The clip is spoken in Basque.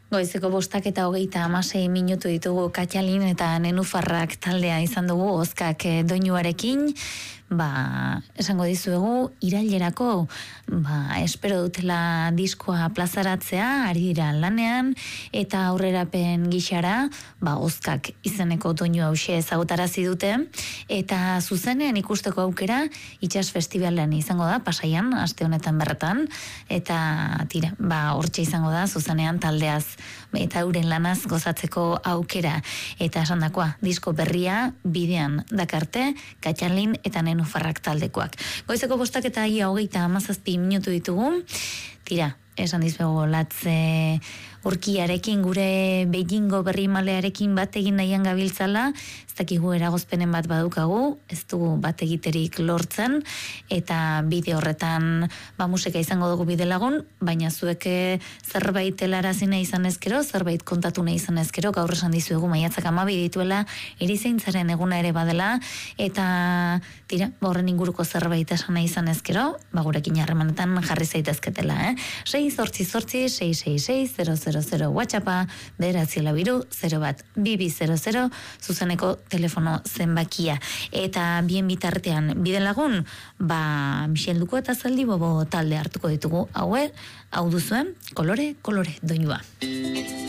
Goizeko 5:26 minutu ditugu Katxalin eta Nenufarrak taldea izan dugu Ozkak doinuarekin. Esango dizuegu irailerako espero dutela diskoa plazaratzea, ari dira lanean eta aurrerapen gixara Ozkak izeneko doinu hauxe ezagutarazi dute eta zuzenean ikusteko aukera Itsas Festivalean izango da Pasaian aste honetan bertan eta hortxe izango da zuzenean taldeaz eta euren lanaz gozatzeko aukera eta esandakoa disko berria bidean dakarte Katxalin eta Nenufarrak taldekoak. Goizeko 5:27 minutu ditugu. Esan dizuegu latze urkiarekin gure Beijingo berrimalearekin bat egin nahian gabiltzala, ez dakigu eragozpenen bat badukagu, ez dugu bat egiterik lortzen, eta bide horretan musika izango dugu bide lagun, baina zuek zerbait helarazina izan ezkero, zerbait kontatu nahi izan ezkero, gaur esan dizuegu maiatzak 12 dituela, erizaintzaren eguna ere badela, eta horren inguruko zerbait esan nahi izan ezkero, gurekin harremanetan jarri zaitezketela, 6-8-6-6-6-000 WhatsAppa, 9-0-0-1-200 zuzeneko telefono zenbakia. Eta bien bitartean bide lagun, Michel Duko eta Zaldi Bobo talde hartuko ditugu hau duzuen kolore doinua.